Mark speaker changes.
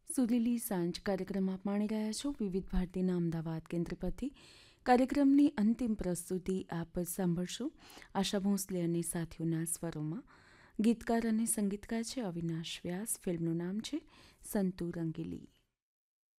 Speaker 1: સુરીલી સાંજ કાર્યક્રમમાં માણી રહ્યા છો વિવિધ ભારતીના અમદાવાદ કેન્દ્ર પરથી. કાર્યક્રમની અંતિમ પ્રસ્તુતિ આપ સાંભળશો આશા ભોંસલે અને સાથીઓના સ્વરોમાં. ગીતકાર અને સંગીતકાર છે અવિનાશ વ્યાસ. ફિલ્મનું નામ છે સંતુ રંગીલી.